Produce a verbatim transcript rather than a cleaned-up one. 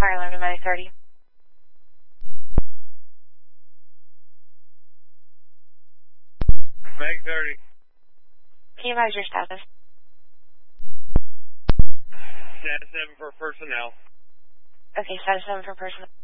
Fire alarm to Medic thirty. Medic thirty. Can you advise your status? Status seven for personnel. Okay, status seven for personnel.